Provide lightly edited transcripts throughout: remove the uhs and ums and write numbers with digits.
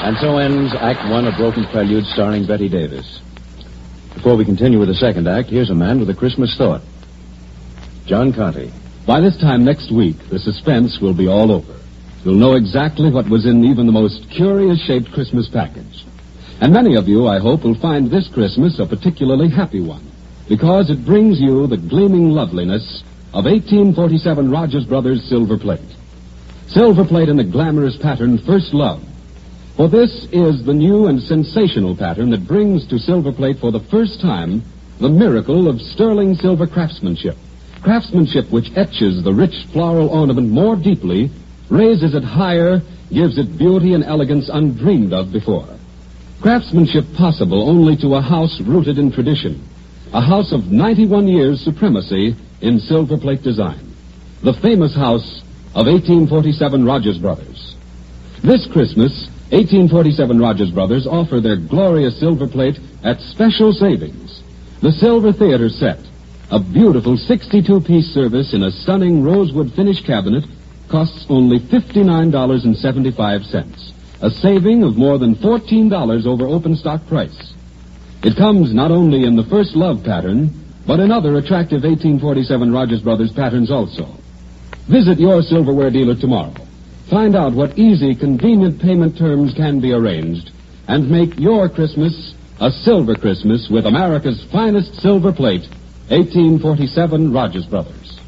And so ends Act One of Broken Prelude, starring Betty Davis. Before we continue with the second act, here's a man with a Christmas thought. John Conte. By this time next week, the suspense will be all over. You'll know exactly what was in even the most curious-shaped Christmas package. And many of you, I hope, will find this Christmas a particularly happy one, because it brings you the gleaming loveliness of 1847 Rogers Brothers silver plate. Silver plate in the glamorous pattern First Love. For this is the new and sensational pattern that brings to silver plate for the first time the miracle of sterling silver craftsmanship. Craftsmanship which etches the rich floral ornament more deeply, raises it higher, gives it beauty and elegance undreamed of before. Craftsmanship possible only to a house rooted in tradition. A house of 91 years' supremacy in silver plate design. The famous house of 1847 Rogers Brothers. This Christmas, 1847 Rogers Brothers offer their glorious silver plate at special savings. The Silver Theater set, a beautiful 62-piece service in a stunning rosewood finish cabinet, costs only $59.75, a saving of more than $14 over open stock price. It comes not only in the First Love pattern, but in other attractive 1847 Rogers Brothers patterns also. Visit your silverware dealer tomorrow. Find out what easy, convenient payment terms can be arranged, and make your Christmas a silver Christmas with America's finest silver plate, 1847 Rogers Brothers.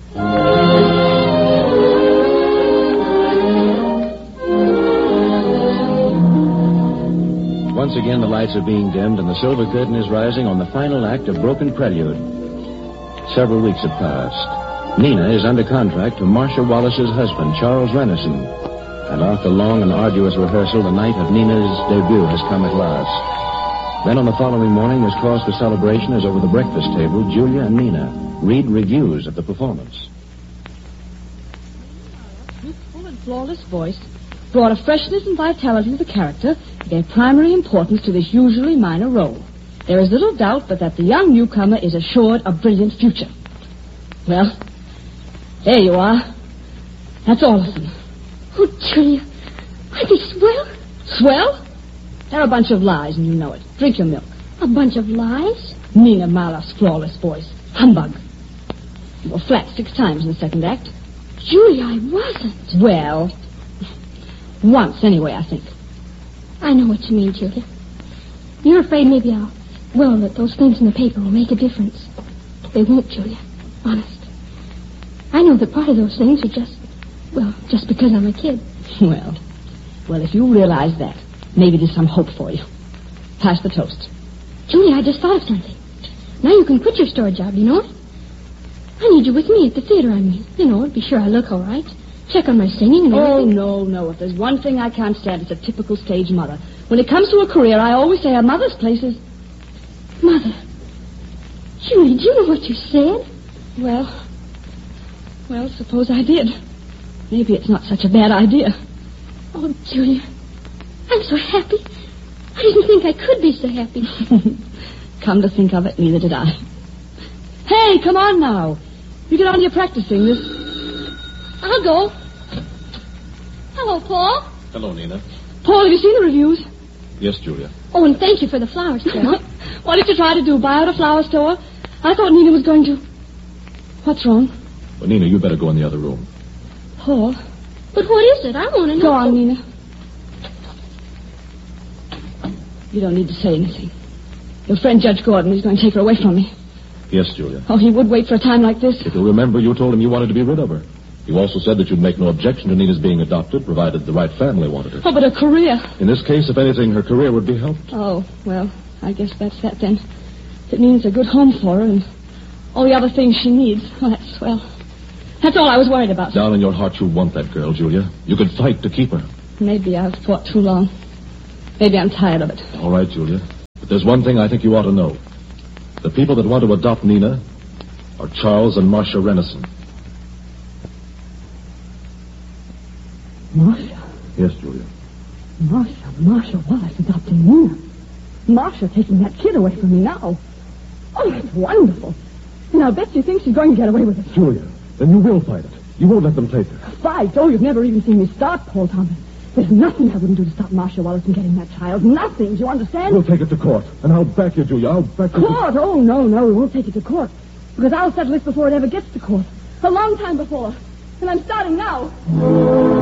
Once again, the lights are being dimmed, and the silver curtain is rising on the final act of Broken Prelude. Several weeks have passed. Nina is under contract to Marcia Wallace's husband, Charles Renison. And after long and arduous rehearsal, the night of Nina's debut has come at last. Then on the following morning, there's cause for celebration as over the breakfast table, Julia and Nina read reviews of the performance. Youthful and flawless voice brought a freshness and vitality to the character that gave primary importance to this usually minor role. There is little doubt but that the young newcomer is assured a brilliant future. Well, there you are. That's all of them. Oh, Julia, aren't they swell? Swell? They're a bunch of lies, and you know it. Drink your milk. A bunch of lies? Nina Mala's flawless voice. Humbug. You were flat 6 times in the second act. Julia, I wasn't. Well, once anyway, I think. I know what you mean, Julia. You're afraid maybe that those things in the paper will make a difference. They won't, Julia. Honest. I know that part of those things are just because I'm a kid. Well, if you realize that, maybe there's some hope for you. Pass the toast. Julia, I just thought of something. Now you can quit your store job, you know it? I need you with me at the theater, I mean. You know, be sure I look all right. Check on my singing and everything. Oh, no. If there's one thing I can't stand, it's a typical stage mother. When it comes to a career, I always say a mother's place is... Mother. Julie, do you know what you said? Well, suppose I did. Maybe it's not such a bad idea. Oh, Julia, I'm so happy. I didn't think I could be so happy. Come to think of it, neither did I. Hey, come on now. You get on to your practicing. I'll go. Hello, Paul. Hello, Nina. Paul, have you seen the reviews? Yes, Julia. Oh, and thank you for the flower store. What did you try to do, buy out a flower store? I thought Nina was going to... What's wrong? Well, Nina, you better go in the other room. Paul? But what is it? I want to know. Go on, Nina. You don't need to say anything. Your friend Judge Gordon is going to take her away from me. Yes, Julia. Oh, he would wait for a time like this? If you'll remember, you told him you wanted to be rid of her. You also said that you'd make no objection to Nina's being adopted, provided the right family wanted her. Oh, but a career. In this case, if anything, her career would be helped. Oh, well, I guess that's that then. It means a good home for her and all the other things she needs. Oh, that's swell. That's all I was worried about. Down in your heart, you want that girl, Julia. You could fight to keep her. Maybe I've fought too long. Maybe I'm tired of it. All right, Julia. But there's one thing I think you ought to know. The people that want to adopt Nina are Charles and Marcia Renison. Marcia? Yes, Julia. Marcia Wallace adopting Nina. Marcia taking that kid away from me now. Oh, that's wonderful. And I'll bet you think she's going to get away with it. Julia, then you will fight it. You won't let them take her. Fight? Oh, you've never even seen me start, Paul Thompson. There's nothing I wouldn't do to stop Marcia Wallace from getting that child. Nothing. Do you understand? We'll take it to court, and I'll back you, Julia. I'll back you. Court? Oh, no, we won't take it to court. Because I'll settle this before it ever gets to court. A long time before. And I'm starting now.